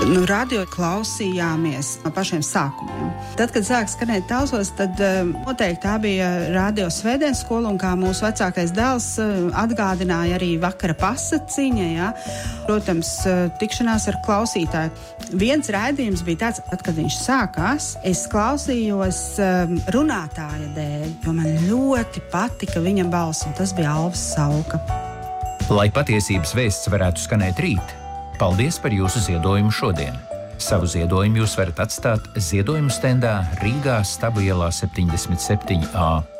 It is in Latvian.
Radio klausījāmies no pašiem sākumiem. Tad, kad sāk skanēt Talsos, tad noteikti tā bija Radio Svētdienas skola, un kā mūsu vecākais dēls atgādināja arī vakara pasaciņa, ja? Protams, tikšanās ar klausītāju. Viens raidījums bija tāds, kad viņš sākās, es klausījos runātāja dēļ, jo man ļoti patika viņa balss, un tas bija Alvis Sauka. Lai patiesības vēsts varētu skanēt rīt, paldies par jūsu ziedojumu šodien. Savu ziedojumu jūs varat atstāt ziedojumu stendā Rīgā Stabu ielā 77A.